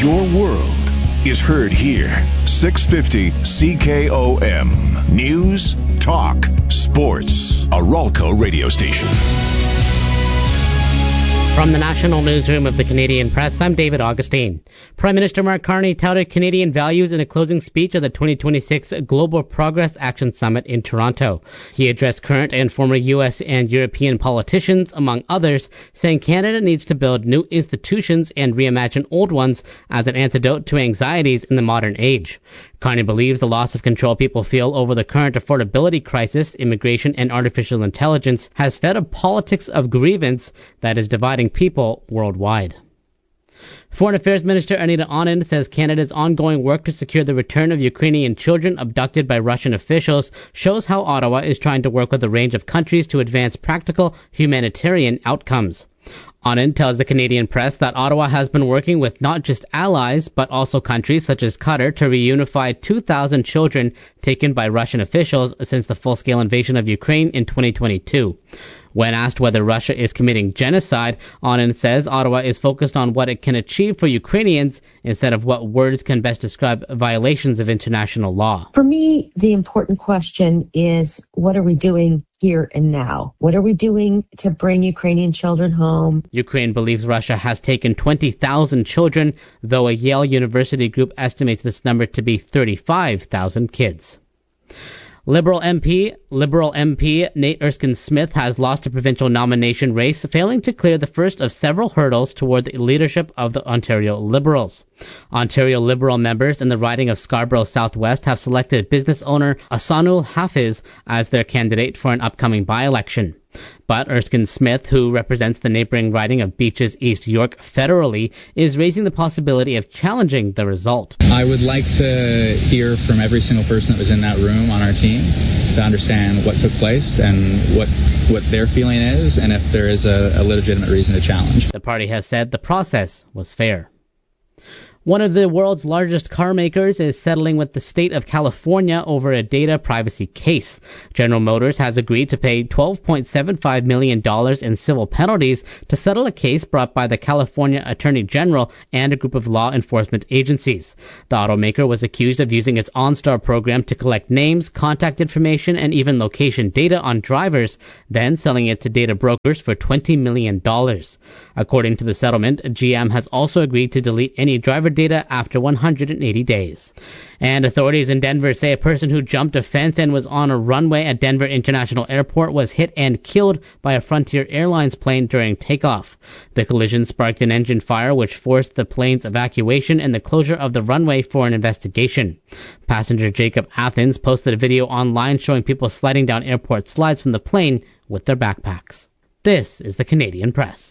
Your world is heard here. 650 CKOM. News, talk, sports. A Ralco radio station. From the National Newsroom of the Canadian Press, I'm David Augustine. Prime Minister Mark Carney touted Canadian values in a closing speech at the 2026 Global Progress Action Summit in Toronto. He addressed current and former U.S. and European politicians, among others, saying Canada needs to build new institutions and reimagine old ones as an antidote to anxieties in the modern age. Carney believes the loss of control people feel over the current affordability crisis, immigration, and artificial intelligence has fed a politics of grievance that is dividing people worldwide. Foreign Affairs Minister Anita Anand says Canada's ongoing work to secure the return of Ukrainian children abducted by Russian officials shows how Ottawa is trying to work with a range of countries to advance practical humanitarian outcomes. Anand tells the Canadian Press that Ottawa has been working with not just allies, but also countries such as Qatar to reunify 2,000 children taken by Russian officials since the full-scale invasion of Ukraine in 2022. When asked whether Russia is committing genocide, Anand says Ottawa is focused on what it can achieve for Ukrainians instead of what words can best describe violations of international law. For me, the important question is, what are we doing here and now? What are we doing to bring Ukrainian children home? Ukraine believes Russia has taken 20,000 children, though a Yale University group estimates this number to be 35,000 kids. Liberal MP Nate Erskine-Smith has lost a provincial nomination race, failing to clear the first of several hurdles toward the leadership of the Ontario Liberals. Ontario Liberal members in the riding of Scarborough Southwest have selected business owner Ahsanul Hafiz as their candidate for an upcoming by-election. But Erskine-Smith, who represents the neighboring riding of Beaches East York federally, is raising the possibility of challenging the result. I would like to hear from every single person that was in that room on our team to understand what took place and what their feeling is, and if there is a legitimate reason to challenge. The party has said the process was fair. One of the world's largest car makers is settling with the state of California over a data privacy case. General Motors has agreed to pay $12.75 million in civil penalties to settle a case brought by the California Attorney General and a group of law enforcement agencies. The automaker was accused of using its OnStar program to collect names, contact information, and even location data on drivers, then selling it to data brokers for $20 million. According to the settlement, GM has also agreed to delete any driver data after 180 days. And authorities in Denver say a person who jumped a fence and was on a runway at Denver International Airport was hit and killed by a Frontier Airlines plane during takeoff. The collision sparked an engine fire which forced the plane's evacuation and the closure of the runway for an investigation. Passenger Jacob Athens posted a video online showing people sliding down airport slides from the plane with their backpacks. This is the Canadian Press.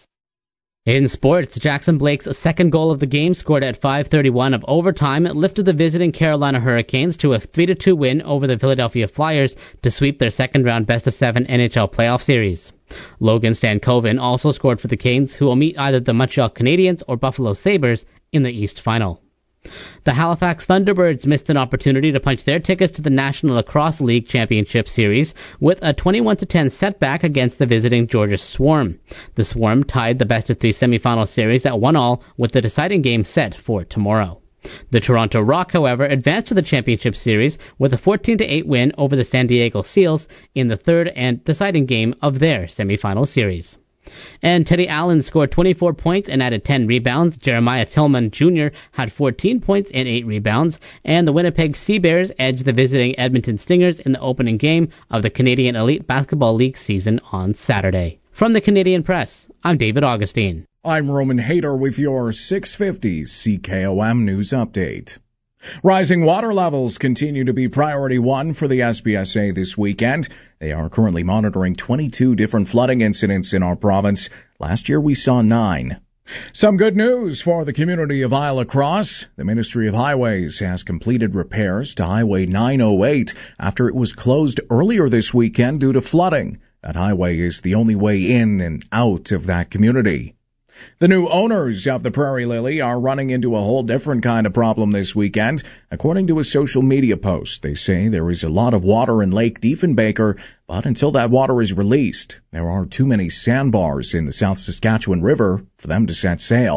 In sports, Jackson Blake's second goal of the game, scored at 5:31 of overtime, lifted the visiting Carolina Hurricanes to a 3-2 win over the Philadelphia Flyers to sweep their second-round best-of-7 NHL playoff series. Logan Stankoven also scored for the Canes, who will meet either the Montreal Canadiens or Buffalo Sabres in the East Final. The Halifax Thunderbirds missed an opportunity to punch their tickets to the National Lacrosse League Championship Series with a 21-10 setback against the visiting Georgia Swarm. The Swarm tied the best-of-3 semifinal series at 1-1 with the deciding game set for tomorrow. The Toronto Rock, however, advanced to the championship series with a 14-8 win over the San Diego Seals in the third and deciding game of their semifinal series. And Teddy Allen scored 24 points and added 10 rebounds. Jeremiah Tillman Jr. had 14 points and 8 rebounds. And the Winnipeg Sea Bears edged the visiting Edmonton Stingers in the opening game of the Canadian Elite Basketball League season on Saturday. From the Canadian Press, I'm David Augustine. I'm Roman Hayter with your 650 CKOM News Update. Rising water levels continue to be priority one for the SPSA this weekend. They are currently monitoring 22 different flooding incidents in our province. Last year we saw 9. Some good news for the community of Isle Cross. The Ministry of Highways has completed repairs to Highway 908 after it was closed earlier this weekend due to flooding. That highway is the only way in and out of that community. The new owners of the Prairie Lily are running into a whole different kind of problem this weekend. According to a social media post, they say there is a lot of water in Lake Diefenbaker, but until that water is released, there are too many sandbars in the South Saskatchewan River for them to set sail.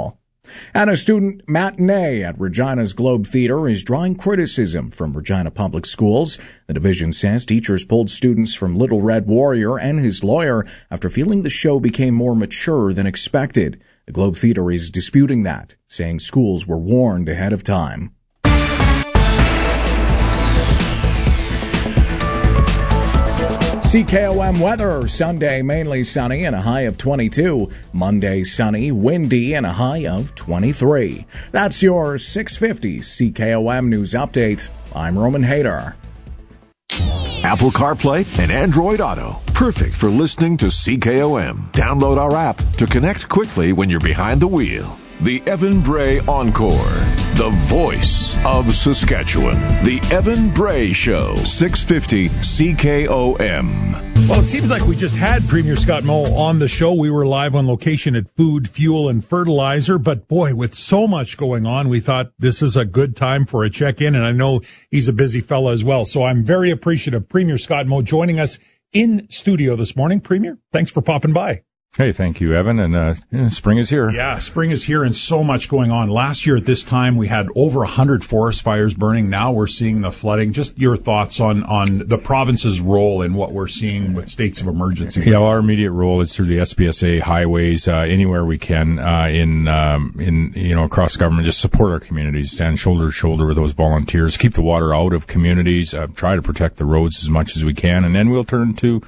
And a student matinee at Regina's Globe Theatre is drawing criticism from Regina Public Schools. The division says teachers pulled students from Little Red Warrior and his lawyer after feeling the show became more mature than expected. The Globe Theatre is disputing that, saying schools were warned ahead of time. CKOM weather, Sunday mainly sunny and a high of 22. Monday sunny, windy and a high of 23. That's your 650 CKOM News Update. I'm Roman Hayter. Apple CarPlay and Android Auto. Perfect for listening to CKOM. Download our app to connect quickly when you're behind the wheel. The Evan Bray Encore. The voice of Saskatchewan. The Evan Bray Show. 650 CKOM. Well, it seems like we just had Premier Scott Moe on the show. We were live on location at Food, Fuel, and Fertilizer. But, boy, with so much going on, we thought this is a good time for a check-in. And I know he's a busy fella as well. So I'm very appreciative. Premier Scott Moe joining us in studio this morning. Premier, thanks for popping by. Hey, thank you, Evan. And spring is here. Yeah, spring is here and so much going on. Last year at this time, we had over 100 forest fires burning. Now we're seeing the flooding. Just your thoughts on the province's role in what we're seeing with states of emergency. Yeah, well, our immediate role is through the SPSA highways, anywhere we can, across government, just support our communities, stand shoulder to shoulder with those volunteers, keep the water out of communities, try to protect the roads as much as we can. And then we'll turn to,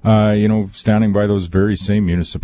standing by those very same municipalities,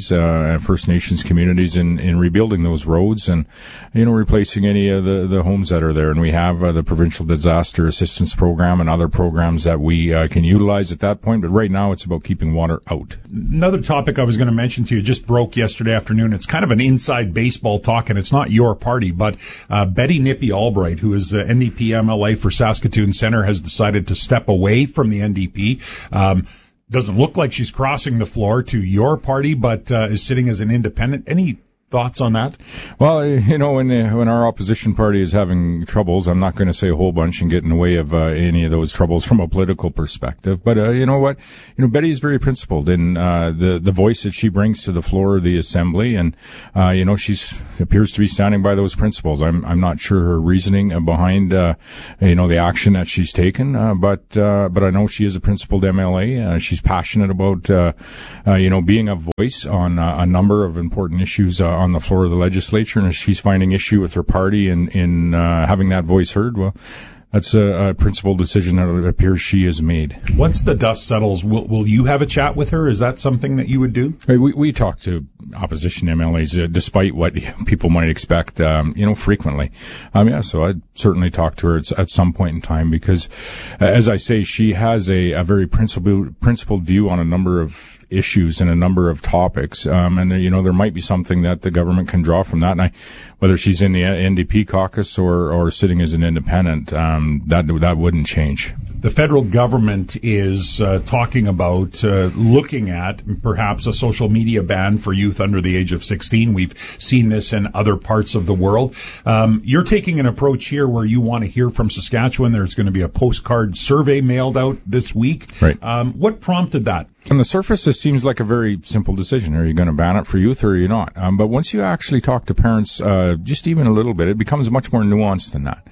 First Nations communities in rebuilding those roads and, replacing any of the homes that are there. And we have the Provincial Disaster Assistance Program and other programs that we can utilize at that point. But right now it's about keeping water out. Another topic I was going to mention to you just broke yesterday afternoon. It's kind of an inside baseball talk, and it's not your party, but Betty Nippy Albright, who is NDP MLA for Saskatoon Centre, has decided to step away from the NDP. Doesn't look like she's crossing the floor to your party, but is sitting as an independent. Any thoughts on that? Well, when our opposition party is having troubles, I'm not going to say a whole bunch and get in the way of any of those troubles from a political perspective. But you know what? Betty is very principled in the voice that she brings to the floor of the assembly, and she appears to be standing by those principles. I'm not sure her reasoning behind the action that she's taken, but I know she is a principled MLA. She's passionate about being a voice on a number of important issues on the floor of the legislature, and if she's finding issue with her party in having that voice heard, well, that's a principled decision that it appears she has made. Once the dust settles, will you have a chat with her? Is that something that you would do? We talk to opposition MLAs, despite what people might expect, frequently. So I'd certainly talk to her at some point in time because, as I say, she has a very principled view on a number of issues and a number of topics, and there might be something that the government can draw from that. And whether she's in the NDP caucus or sitting as an independent, that wouldn't change. The federal government is talking about looking at perhaps a social media ban for youth under the age of 16. We've seen this in other parts of the world. You're taking an approach here where you want to hear from Saskatchewan. There's going to be a postcard survey mailed out this week. Right. What prompted that? On the surface, this seems like a very simple decision. Are you going to ban it for youth or are you not? But once you actually talk to parents, just even a little bit, it becomes much more nuanced than that.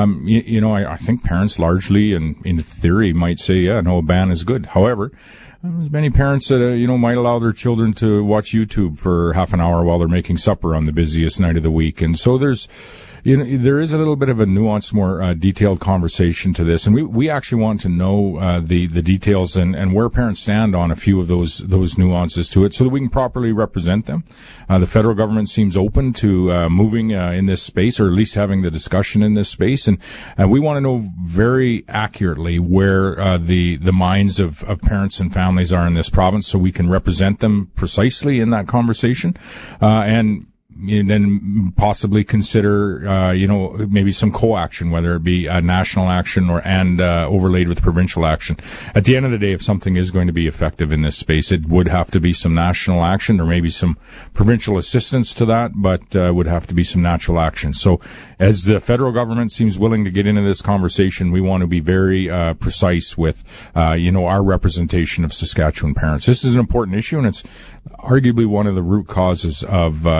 I think parents largely and in theory might say, yeah, no, a ban is good. However, there's many parents that, might allow their children to watch YouTube for half an hour while they're making supper on the busiest night of the week. And so there is a little bit of a nuanced, more detailed conversation to this, and we actually want to know the details and where parents stand on a few of those nuances to it, so that we can properly represent them. The federal government seems open to moving in this space, or at least having the discussion in this space, and we want to know very accurately where the minds of parents and families are in this province, so we can represent them precisely in that conversation, and then possibly consider, maybe some co-action, whether it be a national action and overlaid with provincial action. At the end of the day, if something is going to be effective in this space, it would have to be some national action or maybe some provincial assistance to that, but would have to be some natural action. So as the federal government seems willing to get into this conversation, we want to be very precise with, our representation of Saskatchewan parents. This is an important issue, and it's arguably one of the root causes of, some of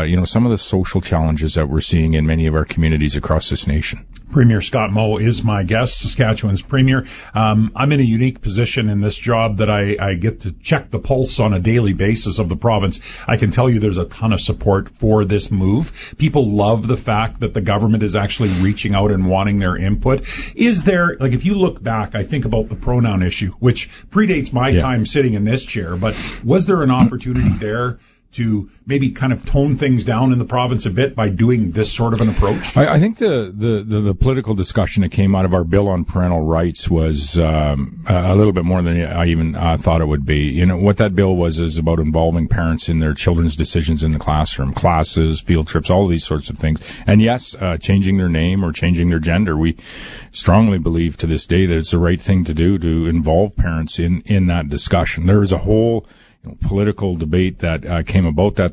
of the social challenges that we're seeing in many of our communities across this nation. Premier Scott Moe is my guest, Saskatchewan's Premier. I'm in a unique position in this job that I get to check the pulse on a daily basis of the province. I can tell you there's a ton of support for this move. People love the fact that the government is actually reaching out and wanting their input. Is there, like, if you look back, I think about the pronoun issue, which predates my time sitting in this chair, but was there an opportunity there to maybe kind of tone things down in the province a bit by doing this sort of an approach? I think the political discussion that came out of our bill on parental rights was a little bit more than I even thought it would be. You know, what that bill was is about involving parents in their children's decisions in the classroom, classes, field trips, all of these sorts of things. And yes, changing their name or changing their gender. We strongly believe to this day that it's the right thing to do to involve parents in that discussion. There is a whole political debate that came about that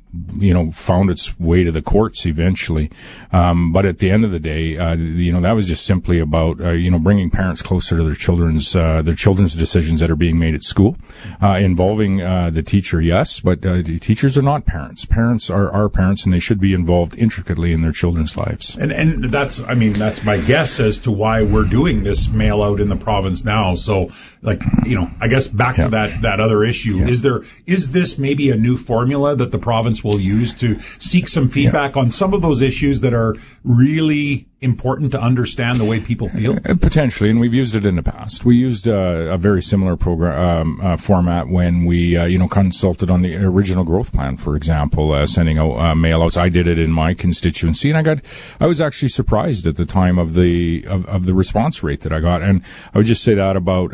found its way to the courts eventually. But at the end of the day, that was just simply about, bringing parents closer to their children's decisions that are being made at school, involving the teacher, yes, but teachers are not parents. Parents are parents, and they should be involved intricately in their children's lives. And that's my guess as to why we're doing this mail out in the province now. So, I guess back to that other issue. Yeah. Is this maybe a new formula that the province will use to seek some feedback on some of those issues that are really important to understand the way people feel? Potentially, and we've used it in the past. We used a very similar program format when we consulted on the original growth plan, for example, sending out mail-outs. I did it in my constituency, and I was actually surprised at the time of the response rate that I got. And I would just say that about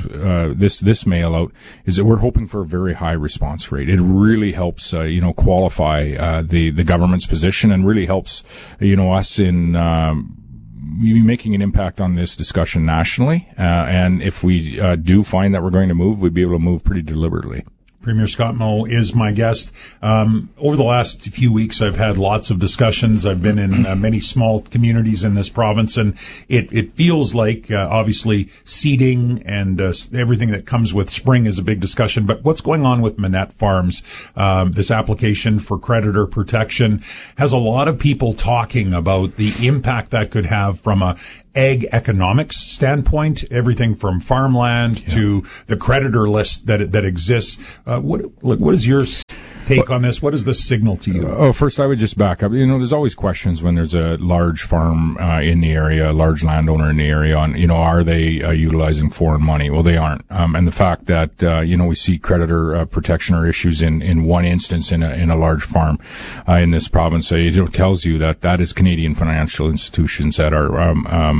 this mail-out is that we're hoping for a very high response rate. It really helps qualify the government's position, and really helps us in making an impact on this discussion nationally. And if we do find that we're going to move, we'd be able to move pretty deliberately. Premier Scott Moe is my guest. Over the last few weeks, I've had lots of discussions. I've been in many small communities in this province, and it feels like, obviously, seeding and everything that comes with spring is a big discussion. But what's going on with Manette Farms? This application for creditor protection has a lot of people talking about the impact that could have from a ag economics standpoint, everything from farmland to the creditor list that exists. What is your take on this? What does this signal to you? First, I would just back up. There's always questions when there's a large farm in the area, a large landowner in the area, on, are they utilizing foreign money? Well, they aren't. And the fact that, we see creditor protection or issues in one instance in a large farm in this province, it tells you that is Canadian financial institutions that are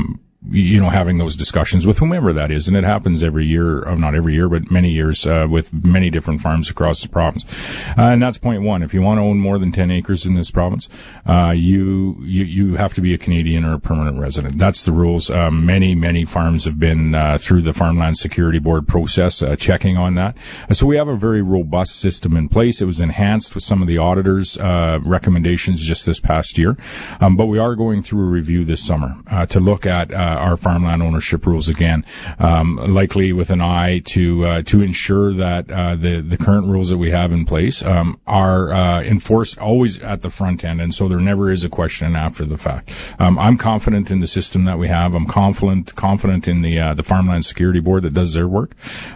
having those discussions with whomever that is. And it happens every year, not every year, but many years, with many different farms across the province. And that's point one. If you want to own more than 10 acres in this province, you have to be a Canadian or a permanent resident. That's the rules. Many farms have been, through the Farmland Security Board process, checking on that. So we have a very robust system in place. It was enhanced with some of the auditors' recommendations just this past year. But we are going through a review this summer, to look at, our farmland ownership rules again, likely with an eye to ensure that the current rules that we have in place are enforced always at the front end, and so there never is a question after the fact. I'm confident in the system that we have. I'm confident in the Farmland Security Board that does their work.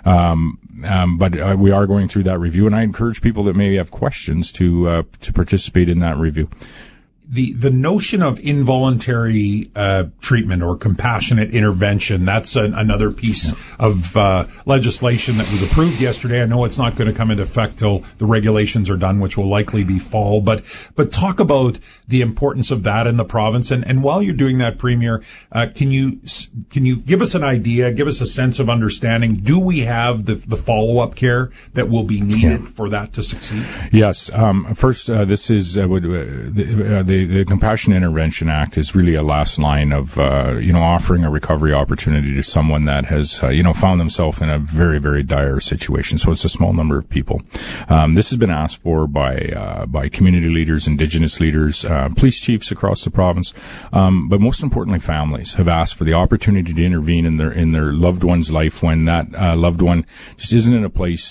But we are going through that review, and I encourage people that maybe have questions to participate in that review. The notion of involuntary treatment or compassionate intervention, that's another piece of legislation that was approved yesterday. I know it's not going to come into effect till the regulations are done, which will likely be fall. But talk about the importance of that in the province. And while you're doing that, Premier, can you give us an idea, give us a sense of understanding? Do we have the follow-up care that will be needed for that to succeed? Yes. First, this is the the Compassion Intervention Act is really a last line of, offering a recovery opportunity to someone that has, found themselves in a very, very dire situation. So it's a small number of people. This has been asked for by community leaders, Indigenous leaders, police chiefs across the province, but most importantly, families have asked for the opportunity to intervene in their loved one's life when that loved one just isn't in a place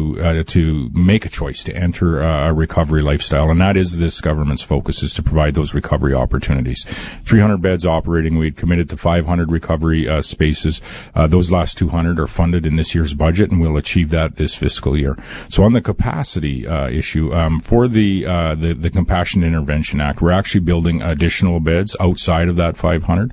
to make a choice to enter a recovery lifestyle, and that is this government's focus, is to provide those recovery opportunities. 300 beds operating. We'd committed to 500 recovery spaces. Those last 200 are funded in this year's budget, and we'll achieve that this fiscal year. So on the capacity issue, for the Compassion Intervention Act, we're actually building additional beds outside of that 500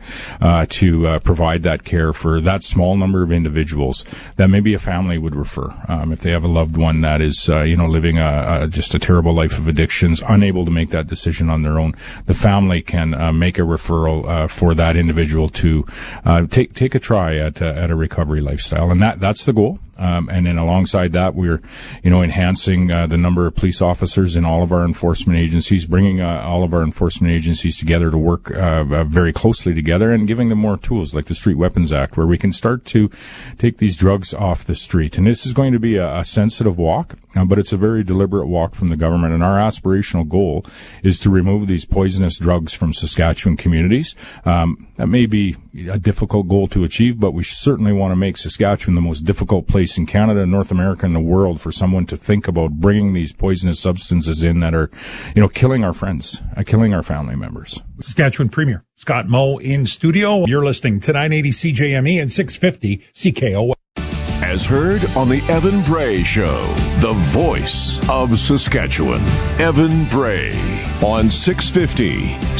to provide that care for that small number of individuals that maybe a family would refer. If they have a loved one that is, living just a terrible life of addictions, unable to make that decision on their own, the family can make a referral for that individual to take a try at a recovery lifestyle, and that's the goal. And then alongside that, we're, enhancing the number of police officers in all of our enforcement agencies, bringing all of our enforcement agencies together to work very closely together, and giving them more tools like the Street Weapons Act, where we can start to take these drugs off the street. And this is going to be a sensitive walk, but it's a very deliberate walk from the government. And our aspirational goal is to remove these poisonous drugs from Saskatchewan communities. That may be a difficult goal to achieve, but we certainly want to make Saskatchewan the most difficult place in Canada, North America, and the world for someone to think about bringing these poisonous substances in that are, killing our friends, killing our family members. Saskatchewan Premier Scott Moe in studio. You're listening to 980 CJME and 650 CKO. As heard on the Evan Bray Show, the voice of Saskatchewan. Evan Bray on 650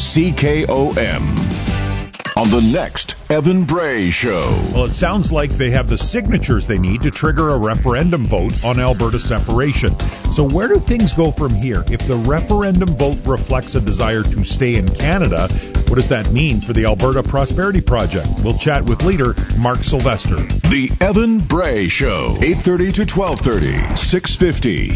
CKOM. On the next Evan Bray Show. Well, it sounds like they have the signatures they need to trigger a referendum vote on Alberta separation. So where do things go from here? If the referendum vote reflects a desire to stay in Canada, what does that mean for the Alberta Prosperity Project? We'll chat with leader Mark Sylvester. The Evan Bray Show, 8:30 to 12:30, 650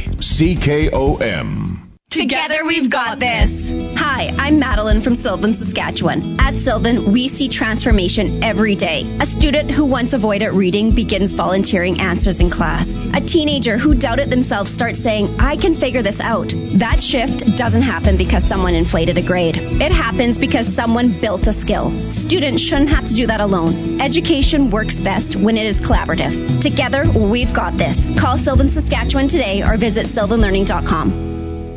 CKOM. Together we've got this. Hi, I'm Madeline from Sylvan, Saskatchewan. At Sylvan, we see transformation every day. A student who once avoided reading begins volunteering answers in class. A teenager who doubted themselves starts saying, I can figure this out. That shift doesn't happen because someone inflated a grade. It happens because someone built a skill. Students shouldn't have to do that alone. Education works best when it is collaborative. Together, we've got this. Call Sylvan, Saskatchewan today or visit sylvanlearning.com.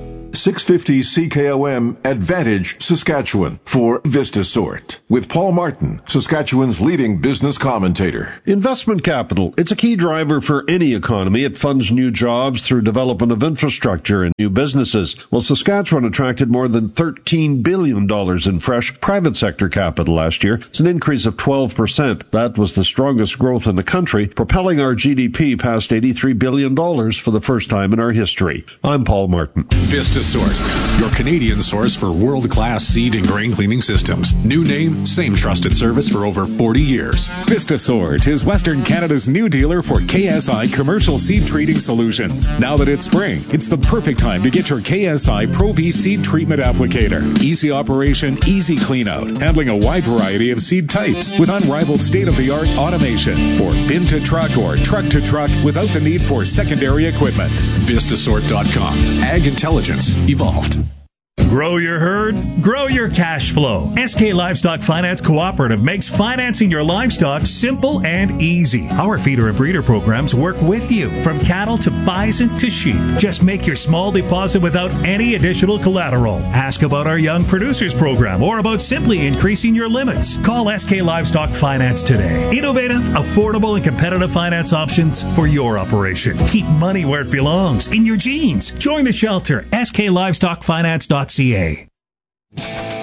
650 CKOM Advantage Saskatchewan for VistaSort with Paul Martin, Saskatchewan's leading business commentator. Investment capital. It's a key driver for any economy. It funds new jobs through development of infrastructure and new businesses. Well, Saskatchewan attracted more than $13 billion in fresh private sector capital last year. It's an increase of 12%. That was the strongest growth in the country, propelling our GDP past $83 billion for the first time in our history. I'm Paul Martin. VistaSort, your Canadian source for world-class seed and grain cleaning systems. New name, same trusted service for over 40 years. VistaSort is Western Canada's new dealer for KSI commercial seed treating solutions. Now that it's spring, it's the perfect time to get your KSI Pro V seed treatment applicator. Easy operation, easy clean out, handling a wide variety of seed types with unrivaled state-of-the-art automation for bin to truck or truck to truck without the need for secondary equipment. Vistasort.com. Ag Intelligence evolved. Grow your herd, grow your cash flow. SK Livestock Finance Cooperative makes financing your livestock simple and easy. Our feeder and breeder programs work with you, from cattle to bison to sheep. Just make your small deposit without any additional collateral. Ask about our Young Producers Program or about simply increasing your limits. Call SK Livestock Finance today. Innovative, affordable, and competitive finance options for your operation. Keep money where it belongs, in your jeans. Join the shelter, sklivestockfinance.ca.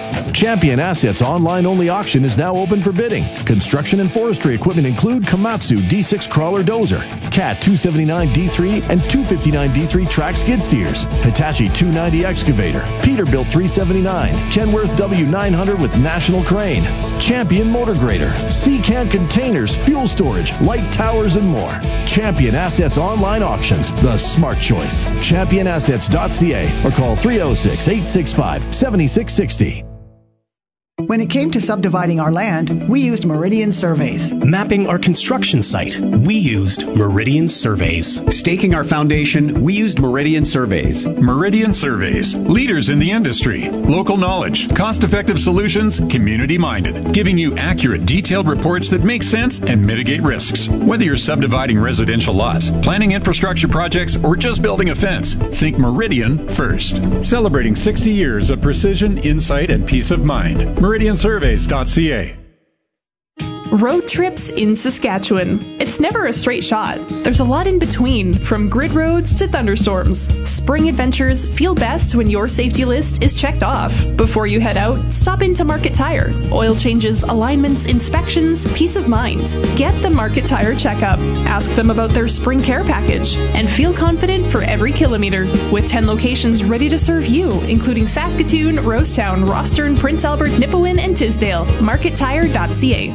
Champion Assets online-only auction is now open for bidding. Construction and forestry equipment include Komatsu D6 crawler dozer, Cat 279 D3 and 259 D3 track skid steers, Hitachi 290 excavator, Peterbilt 379, Kenworth W900 with National Crane, Champion motor grader, Seacan containers, fuel storage, light towers, and more. Champion Assets online auctions, the smart choice. ChampionAssets.ca or call 306-865-7660. When it came to subdividing our land, we used Meridian Surveys. Mapping our construction site, we used Meridian Surveys. Staking our foundation, we used Meridian Surveys. Meridian Surveys, leaders in the industry. Local knowledge, cost-effective solutions, community-minded, giving you accurate, detailed reports that make sense and mitigate risks. Whether you're subdividing residential lots, planning infrastructure projects, or just building a fence, think Meridian first. Celebrating 60 years of precision, insight, and peace of mind. MeridianSurveys.ca. Road trips in Saskatchewan. It's never a straight shot. There's a lot in between, from grid roads to thunderstorms. Spring adventures feel best when your safety list is checked off. Before you head out, stop into Market Tire. Oil changes, alignments, inspections, peace of mind. Get the Market Tire checkup. Ask them about their spring care package. And feel confident for every kilometer. With 10 locations ready to serve you, including Saskatoon, Rosetown, Rostern, Prince Albert, Nipawin, and Tisdale. MarketTire.ca.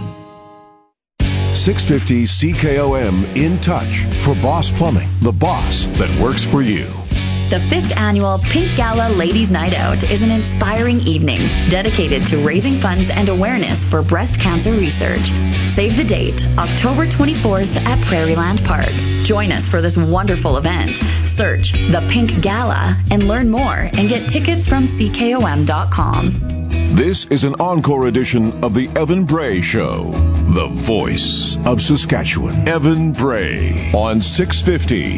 650 CKOM In Touch for Boss Plumbing, the boss that works for you. The 5th annual Pink Gala Ladies Night Out is an inspiring evening dedicated to raising funds and awareness for breast cancer research. Save the date, October 24th at Prairieland Park. Join us for this wonderful event. Search The Pink Gala and learn more and get tickets from CKOM.com. This is an encore edition of the Evan Bray Show, the voice of Saskatchewan. Evan Bray on 650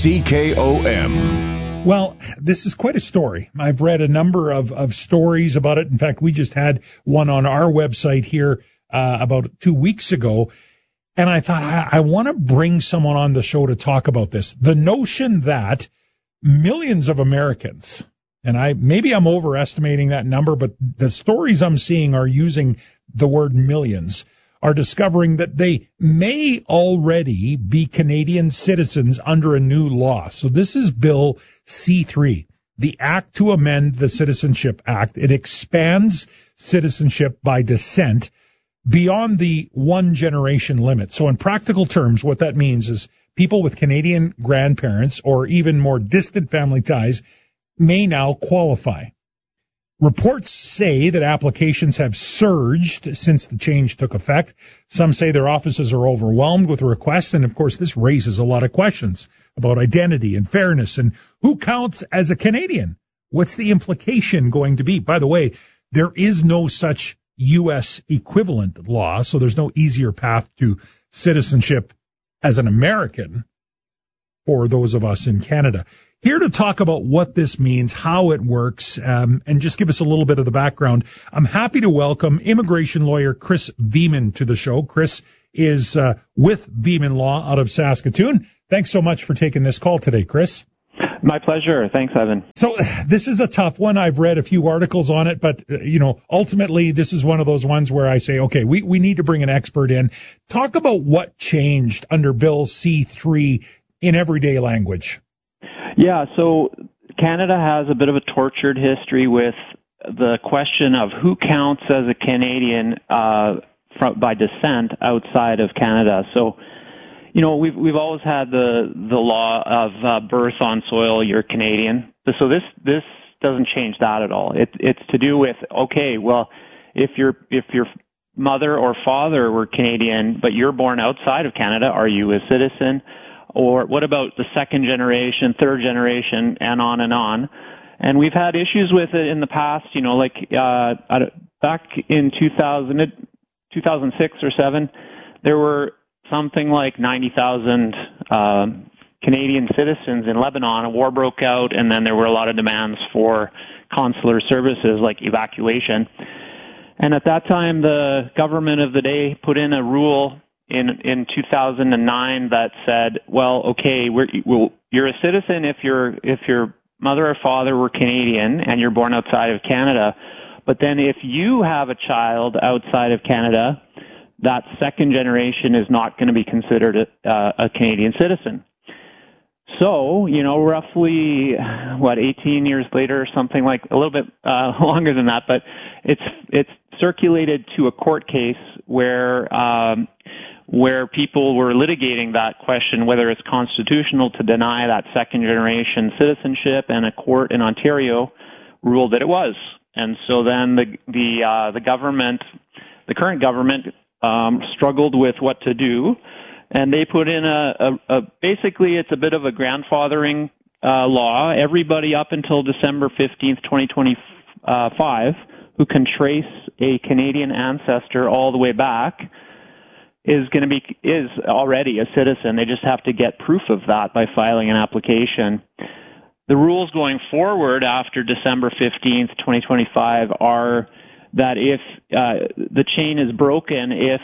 CKOM. Well, this is quite a story. I've read a number of stories about it. In fact, we just had one on our website here about 2 weeks ago. And I thought, I want to bring someone on the show to talk about this. The notion that millions of Americans, and maybe I'm overestimating that number, but the stories I'm seeing are using the word millions, are discovering that they may already be Canadian citizens under a new law. So this is Bill C-3, the Act to Amend the Citizenship Act. It expands citizenship by descent beyond the one generation limit. So in practical terms, what that means is people with Canadian grandparents or even more distant family ties may now qualify. Reports say that applications have surged since the change took effect. Some say their offices are overwhelmed with requests, and of course this raises a lot of questions about identity and fairness and who counts as a Canadian. What's the implication going to be? By the way, there is no such U.S. equivalent law, so there's no easier path to citizenship as an American for those of us in Canada. Here to talk about what this means, how it works, and just give us a little bit of the background, I'm happy to welcome immigration lawyer Chris Veman to the show. Chris is with Veman Law out of Saskatoon. Thanks so much for taking this call today, Chris. My pleasure. Thanks, Evan. So this is a tough one. I've read a few articles on it, but, ultimately this is one of those ones where I say, okay, we need to bring an expert in. Talk about what changed under Bill C-3 in everyday language. Yeah, so Canada has a bit of a tortured history with the question of who counts as a Canadian by descent outside of Canada. So, we've always had the law of birth on soil, you're Canadian. So this doesn't change that at all. It's to do with, okay, well, if your mother or father were Canadian, but you're born outside of Canada, are you a citizen? Or what about the second generation, third generation, and on and on? And we've had issues with it in the past, back in 2006 or 7, there were something like 90,000 Canadian citizens in Lebanon. A war broke out, and then there were a lot of demands for consular services like evacuation. And at that time, the government of the day put in a rule in 2009 that said, well, okay, you're a citizen if your mother or father were Canadian and you're born outside of Canada, But then if you have a child outside of Canada, that second generation is not going to be considered a Canadian citizen. So, roughly, 18 years later, something like a little bit longer than that, but it's circulated to a court case where people were litigating that question, whether it's constitutional to deny that second generation citizenship, and a court in Ontario ruled that it was. And so then the government, the current government, struggled with what to do, and they put in basically it's a bit of a grandfathering law. Everybody up until December 15th, 2025, who can trace a Canadian ancestor all the way back is already a citizen. They just have to get proof of that by filing an application. The rules going forward after December 15th, 2025 are that if the chain is broken, if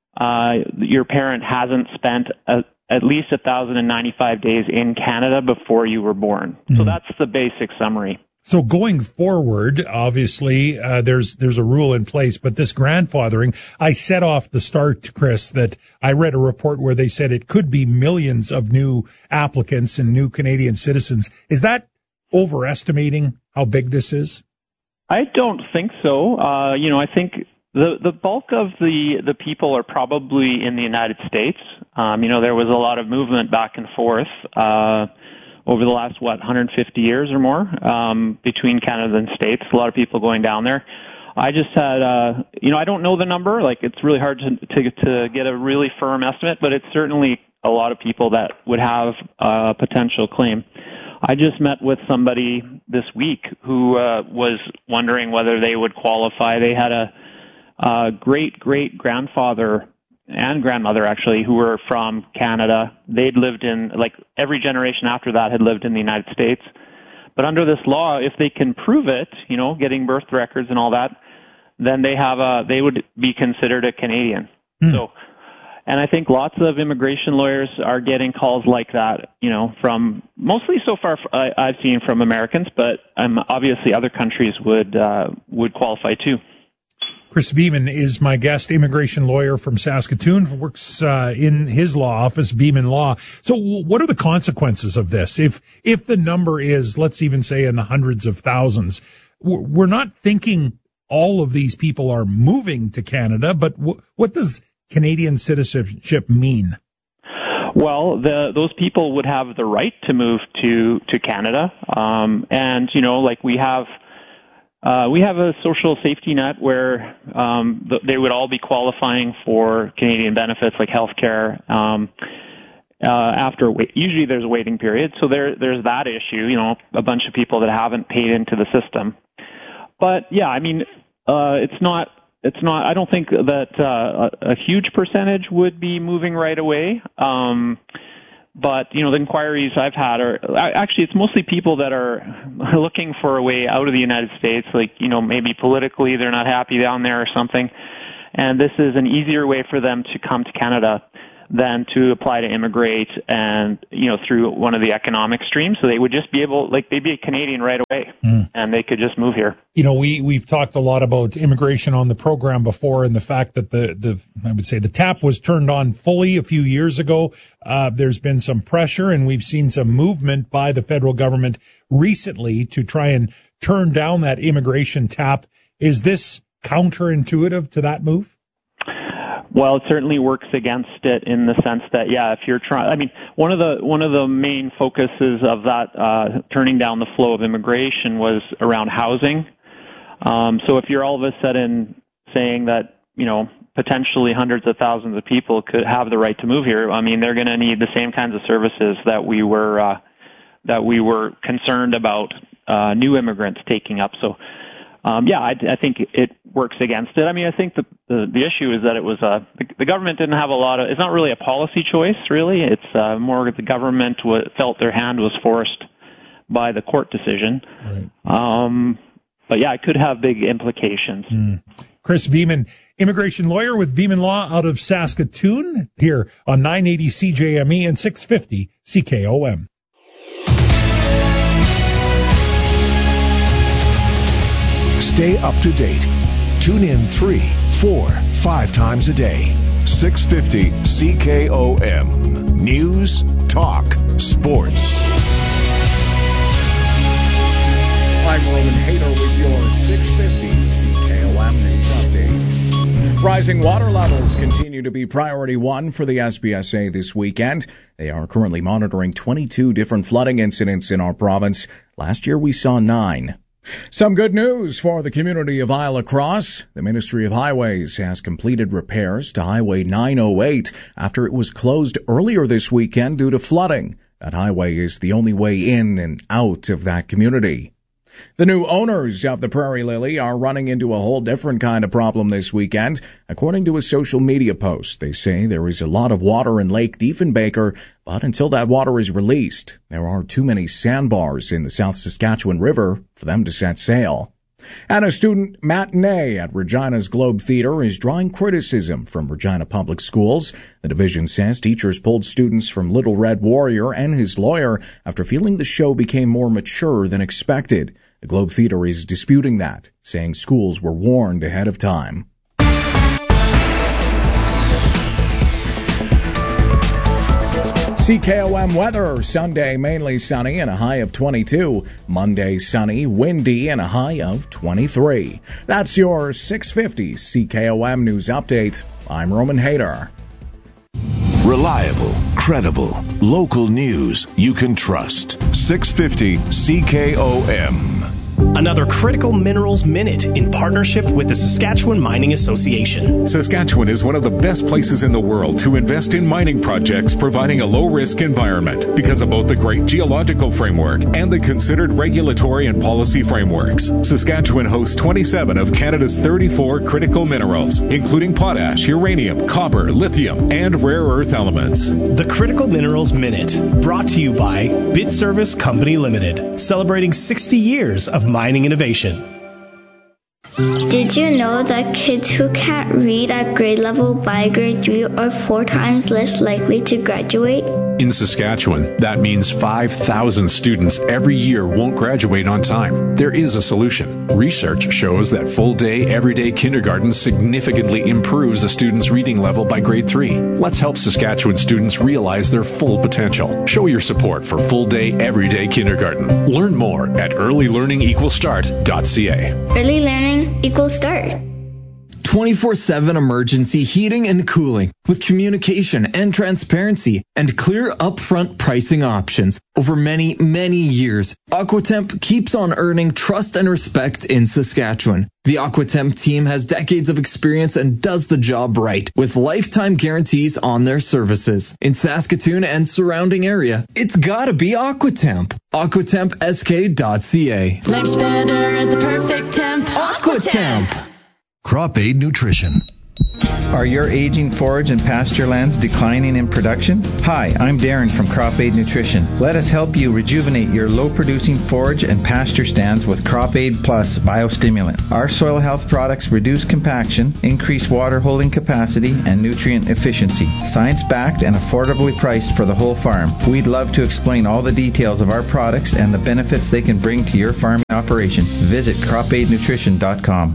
your parent hasn't spent at least 1,095 days in Canada before you were born. So that's the basic summary. So going forward, obviously, there's a rule in place, but this grandfathering, I said off the start, Chris, that I read a report where they said it could be millions of new applicants and new Canadian citizens. Is that overestimating how big this is? I don't think so. I think the bulk of the people are probably in the United States. There was a lot of movement back and forth over the last 150 years or more between Canada and States. A lot of people going down there. I just had I don't know the number. Like, it's really hard to get a really firm estimate, but it's certainly a lot of people that would have a potential claim. I just met with somebody this week who was wondering whether they would qualify. They had a great-great-grandfather and grandmother, actually, who were from Canada. They'd lived in, every generation after that had lived in the United States. But under this law, if they can prove it, getting birth records and all that, then they would be considered a Canadian. So, and I think lots of immigration lawyers are getting calls like that, from mostly so far I've seen from Americans, but obviously other countries would qualify too. Chris Beeman is my guest, immigration lawyer from Saskatoon, works in his law office, Beeman Law. So what are the consequences of this? If the number is, let's even say, in the hundreds of thousands, we're not thinking all of these people are moving to Canada, but what does Canadian citizenship mean? Well, those people would have the right to move to Canada, and we have a social safety net where they would all be qualifying for Canadian benefits like health care. Usually there's a waiting period, so there's that issue. A bunch of people that haven't paid into the system. But yeah, it's not. I don't think that a huge percentage would be moving right away. But, the inquiries I've had actually, it's mostly people that are looking for a way out of the United States, maybe politically they're not happy down there or something. And this is an easier way for them to come to Canada than to apply to immigrate and, through one of the economic streams. So they would just be they'd be a Canadian right away and they could just move here. We've talked a lot about immigration on the program before, and the fact that the tap was turned on fully a few years ago. There's been some pressure, and we've seen some movement by the federal government recently to try and turn down that immigration tap. Is this counterintuitive to that move? Well, it certainly works against it in the sense that, if you're trying, one of the main focuses of that turning down the flow of immigration was around housing. So if you're all of a sudden saying that, potentially hundreds of thousands of people could have the right to move here, they're going to need the same kinds of services that we were concerned about new immigrants taking up. So, I think it works against it. I think the issue is that it was the government didn't have a lot of. It's not really a policy choice, really. It's more the government felt their hand was forced by the court decision. Right. But it could have big implications. Chris Beeman, immigration lawyer with Beeman Law out of Saskatoon, here on 980 CJME and 650 CKOM. Stay up to date. Tune in 3, 4, 5 times a day. 650 CKOM. News, talk, sports. I'm Roman Hader with your 650 CKOM News Update. Rising water levels continue to be priority one for the SBSA this weekend. They are currently monitoring 22 different flooding incidents in our province. Last year we saw 9. Some good news for the community of Isla Cross. The Ministry of Highways has completed repairs to Highway 908 after it was closed earlier this weekend due to flooding. That highway is the only way in and out of that community. The new owners of the Prairie Lily are running into a whole different kind of problem this weekend. According to a social media post, they say there is a lot of water in Lake Diefenbaker, but until that water is released, there are too many sandbars in the South Saskatchewan River for them to set sail. And a student matinee at Regina's Globe Theatre is drawing criticism from Regina Public Schools. The division says teachers pulled students from Little Red Warrior and his lawyer after feeling the show became more mature than expected. The Globe Theatre is disputing that, saying schools were warned ahead of time. CKOM weather, Sunday mainly sunny and a high of 22. Monday sunny, windy and a high of 23. That's your 650 CKOM News Update. I'm Roman Hader. Reliable, credible, local news you can trust. 650 CKOM. Another Critical Minerals Minute in partnership with the Saskatchewan Mining Association. Saskatchewan is one of the best places in the world to invest in mining projects, providing a low-risk environment because of both the great geological framework and the considered regulatory and policy frameworks. Saskatchewan hosts 27 of Canada's 34 critical minerals, including potash, uranium, copper, lithium, and rare earth elements. The Critical Minerals Minute, brought to you by Bid Service Company Limited, celebrating 60 years of mining innovation. Did you know that kids who can't read at grade level by grade 3 are 4 times less likely to graduate? In Saskatchewan, that means 5,000 students every year won't graduate on time. There is a solution. Research shows that full-day, everyday kindergarten significantly improves a student's reading level by grade 3. Let's help Saskatchewan students realize their full potential. Show your support for full-day, everyday kindergarten. Learn more at earlylearningequalstart.ca. Early learning equals start. 24/7 emergency heating and cooling with communication and transparency and clear upfront pricing options over many, many years. Aquatemp keeps on earning trust and respect in Saskatchewan. The Aquatemp team has decades of experience and does the job right with lifetime guarantees on their services. In Saskatoon and surrounding area, it's gotta be Aquatemp. AquatempSK.ca. Life's better at the perfect temp. Aquatemp. Crop Aid Nutrition. Are your aging forage and pasture lands declining in production? Hi, I'm Darren from Crop Aid Nutrition. Let us help you rejuvenate your low-producing forage and pasture stands with Crop Aid Plus Biostimulant. Our soil health products reduce compaction, increase water holding capacity, and nutrient efficiency. Science-backed and affordably priced for the whole farm. We'd love to explain all the details of our products and the benefits they can bring to your farming operation. Visit cropaidnutrition.com.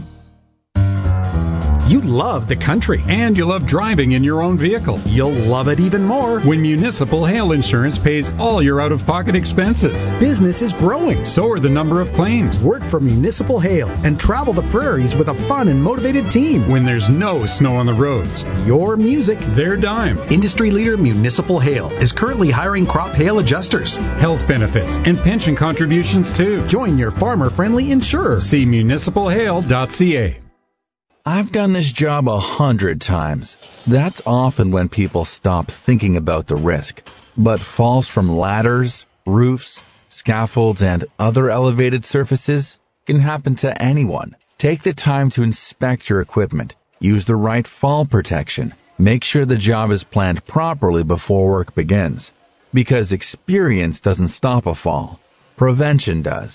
You love the country. And you love driving in your own vehicle. You'll love it even more when Municipal Hail Insurance pays all your out-of-pocket expenses. Business is growing. So are the number of claims. Work for Municipal Hail and travel the prairies with a fun and motivated team. When there's no snow on the roads. Your music, their dime. Industry leader Municipal Hail is currently hiring crop hail adjusters. Health benefits and pension contributions too. Join your farmer-friendly insurer. See municipalhail.ca. I've done this job 100 times. That's often when people stop thinking about the risk. But falls from ladders, roofs, scaffolds, and other elevated surfaces can happen to anyone. Take the time to inspect your equipment. Use the right fall protection. Make sure the job is planned properly before work begins. Because experience doesn't stop a fall. Prevention does.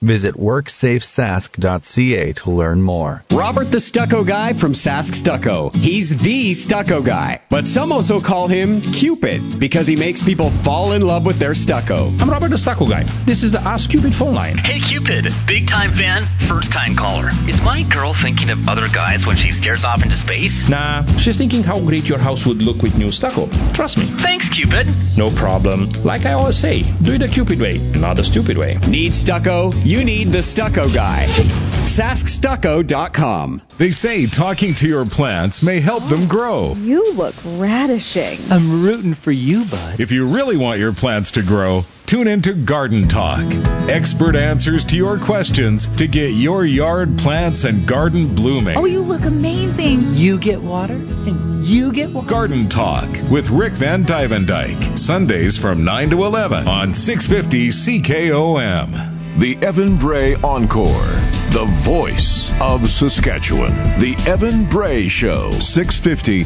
Visit WorksafeSask.ca to learn more. Robert the Stucco Guy from Sask Stucco. He's the stucco guy, but some also call him Cupid because he makes people fall in love with their stucco. I'm Robert the Stucco Guy. This is the Ask Cupid phone line. Hey Cupid, big time fan, first time caller. Is my girl thinking of other guys when she stares off into space? Nah, she's thinking how great your house would look with new stucco. Trust me. Thanks, Cupid. No problem. Like I always say, do it the Cupid way, not the stupid way. Need stucco? You need the Stucco Guy. SaskStucco.com. They say talking to your plants may help them grow. You look radishing. I'm rooting for you, bud. If you really want your plants to grow, tune into Garden Talk. Expert answers to your questions to get your yard plants and garden blooming. Oh, you look amazing. You get water and you get water. Garden Talk with Rick Van Dyke. Sundays from 9 to 11 on 650 CKOM. The Evan Bray Encore, the voice of Saskatchewan. The Evan Bray Show, 650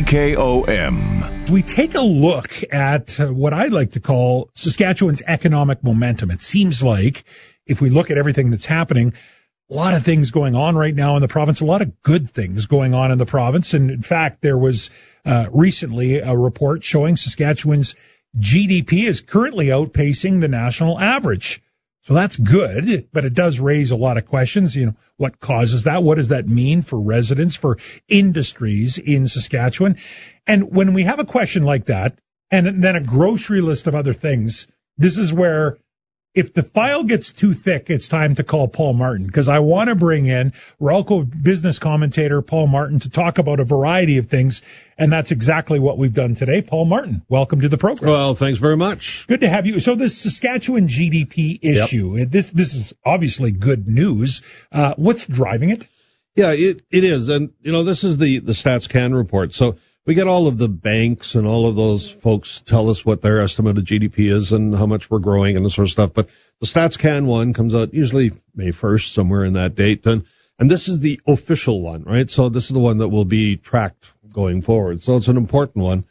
CKOM. We take a look at what I like to call Saskatchewan's economic momentum. It seems like if we look at everything that's happening, a lot of things going on right now in the province, a lot of good things going on in the province. And in fact, there was recently a report showing Saskatchewan's GDP is currently outpacing the national average. So that's good, but it does raise a lot of questions. You know, what causes that? What does that mean for residents, for industries in Saskatchewan? And when we have a question like that, and then a grocery list of other things, this is where if the file gets too thick, it's time to call Paul Martin, because I want to bring in Ralco business commentator Paul Martin to talk about a variety of things, and that's exactly what we've done today. Paul Martin, welcome to the program. Well, thanks very much. Good to have you. So this Saskatchewan GDP issue, this is obviously good news. What's driving it? Yeah, it is. And, you know, this is the Stats Can report. So we get all of the banks and all of those folks tell us what their estimate of GDP is and how much we're growing and this sort of stuff. But the Stats Can one comes out usually May 1st, somewhere in that date. And this is the official one, right? So this is the one that will be tracked going forward. So it's an important one.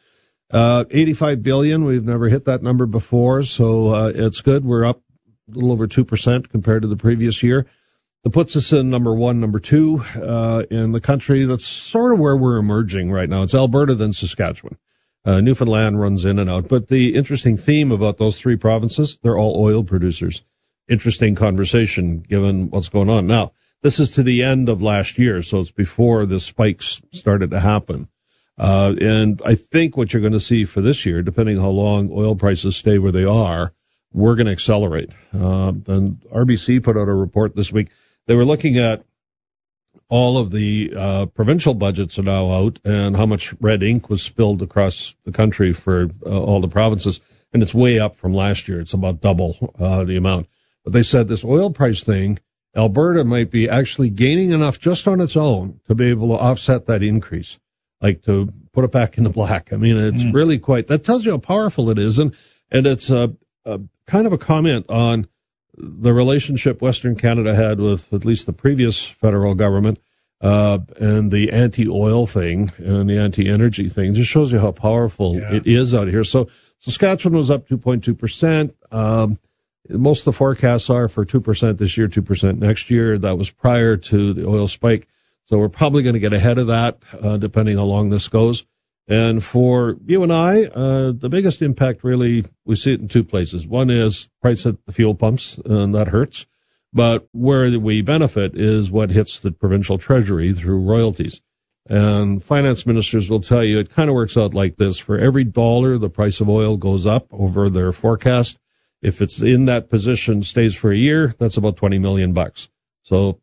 85 billion. We've never hit that number before. So it's good. We're up a little over 2% compared to the previous year. That puts us in number one, number two in the country. That's sort of where we're emerging right now. It's Alberta, then Saskatchewan. Newfoundland runs in and out. But the interesting theme about those three provinces, they're all oil producers. Interesting conversation given what's going on. Now, this is to the end of last year, so it's before the spikes started to happen. And I think what you're going to see for this year, depending how long oil prices stay where they are, we're going to accelerate. And RBC put out a report this week. They were looking at all of the provincial budgets are now out and how much red ink was spilled across the country for all the provinces. And it's way up from last year. It's about double the amount. But they said this oil price thing, Alberta might be actually gaining enough just on its own to be able to offset that increase, like to put it back in the black. I mean, it's really quite, that tells you how powerful it is. And it's a kind of a comment on the relationship Western Canada had with at least the previous federal government, and the anti-oil thing and the anti-energy thing. Just shows you how powerful it is out here. So Saskatchewan was up 2.2%. Most of the forecasts are for 2% this year, 2% next year. That was prior to the oil spike. So we're probably going to get ahead of that, depending how long this goes. And for you and I, the biggest impact really, we see it in two places. One is price at the fuel pumps, and that hurts. But where we benefit is what hits the provincial treasury through royalties. And finance ministers will tell you it kind of works out like this. For every dollar the price of oil goes up over their forecast, if it's in that position, stays for a year, that's about $20 million. So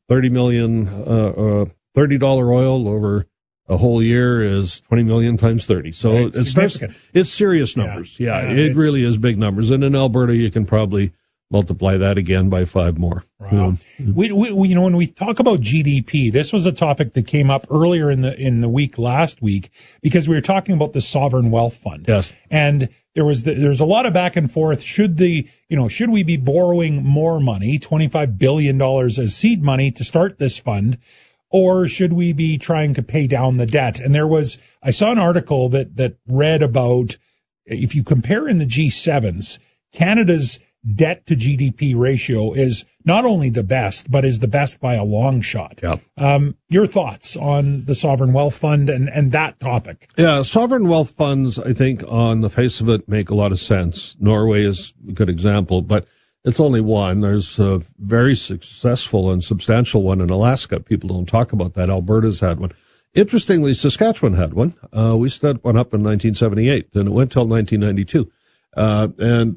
$30 oil over a whole year is 20 million times 30. So right, it's serious numbers. Yeah, it really is big numbers. And in Alberta, you can probably multiply that again by 5 more. Wow. We you know, when we talk about GDP, this was a topic that came up earlier in the week last week, because we were talking about the Sovereign Wealth Fund. Yes. And there's a lot of back and forth. Should we be borrowing more money, $25 billion as seed money to start this fund? Or should we be trying to pay down the debt? And I saw an article that read about, if you compare in the G7s, Canada's debt to GDP ratio is not only the best, but is the best by a long shot. Yeah. Your thoughts on the Sovereign Wealth Fund and that topic? Yeah, sovereign wealth funds, I think, on the face of it, make a lot of sense. Norway is a good example, but it's only one. There's a very successful and substantial one in Alaska. People don't talk about that. Alberta's had one. Interestingly, Saskatchewan had one. We set one up in 1978, and it went till 1992. And,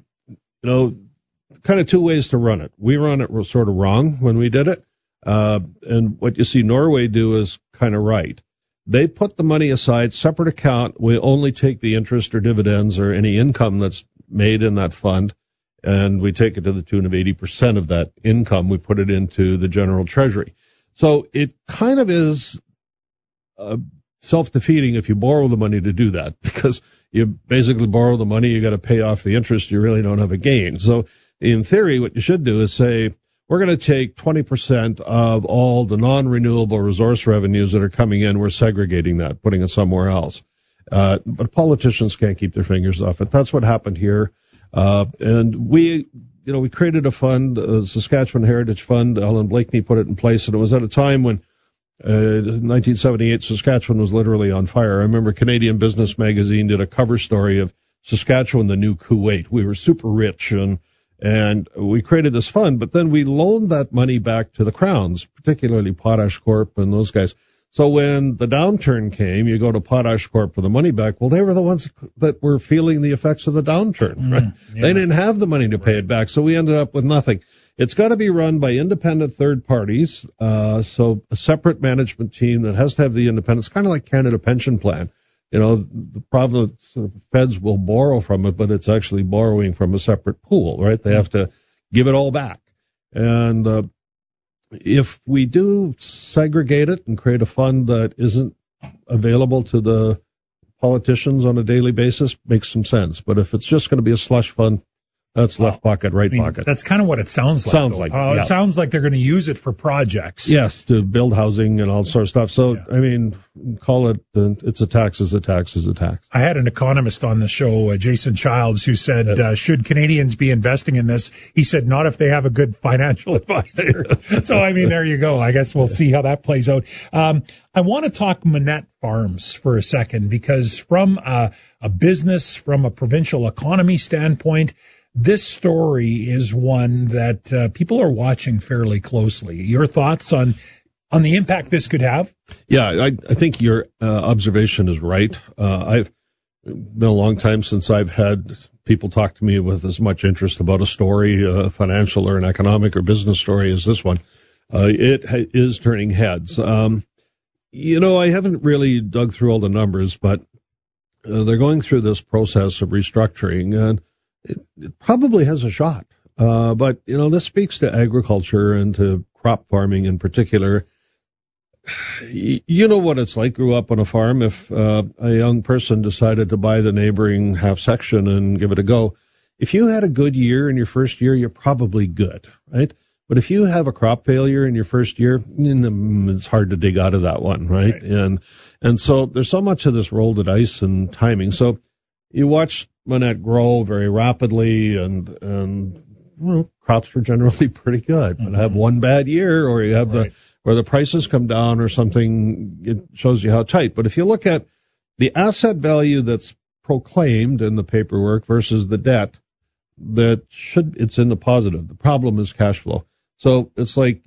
kind of two ways to run it. We run it sort of wrong when we did it. And what you see Norway do is kind of right. They put the money aside, separate account. We only take the interest or dividends or any income that's made in that fund, and we take it to the tune of 80% of that income. We put it into the general treasury. So it kind of is self-defeating if you borrow the money to do that, because you basically borrow the money, you got to pay off the interest, you really don't have a gain. So in theory, what you should do is say, we're going to take 20% of all the non-renewable resource revenues that are coming in. We're segregating that, putting it somewhere else. But politicians can't keep their fingers off it. That's what happened here. And we created a fund, Saskatchewan Heritage Fund. Alan Blakeney put it in place, and it was at a time when 1978 Saskatchewan was literally on fire. I remember Canadian Business Magazine did a cover story of Saskatchewan, the new Kuwait. We were super rich, and we created this fund, but then we loaned that money back to the Crowns, particularly Potash Corp and those guys. So when the downturn came, you go to Potash Corp for the money back. Well, they were the ones that were feeling the effects of the downturn, right? Yeah. They didn't have the money to pay it back, so we ended up with nothing. It's got to be run by independent third parties, so a separate management team that has to have the independence, kind of like Canada Pension Plan. The province, the feds will borrow from it, but it's actually borrowing from a separate pool, right? They have to give it all back. And if we do segregate it and create a fund that isn't available to the politicians on a daily basis, makes some sense. But if it's just going to be a slush fund, that's left pocket, right pocket. That's kind of what it sounds like. It sounds like they're going to use it for projects. Yes, to build housing and all sorts of stuff. So, yeah. Call it, it's a tax is a tax is a tax. I had an economist on the show, Jason Childs, who said, should Canadians be investing in this? He said, not if they have a good financial advisor. So, there you go. I guess we'll see how that plays out. I want to talk Manette Farms for a second, because from a business, from a provincial economy standpoint, this story is one that people are watching fairly closely. Your thoughts on the impact this could have? Yeah, I think your observation is right. I've been a long time since I've had people talk to me with as much interest about a story, a financial or an economic or business story as this one. It is turning heads. I haven't really dug through all the numbers, but they're going through this process of restructuring, and it probably has a shot. But this speaks to agriculture and to crop farming in particular. You know what it's like, grew up on a farm. If a young person decided to buy the neighboring half section and give it a go, if you had a good year in your first year, you're probably good, right? But if you have a crop failure in your first year, it's hard to dig out of that one, right? And so there's so much of this roll of dice and timing. So you watch Manette grow very rapidly, and crops were generally pretty good. But have one bad year, or you have where the prices come down or something, it shows you how tight. But if you look at the asset value that's proclaimed in the paperwork versus the debt, it's in the positive. The problem is cash flow. So it's like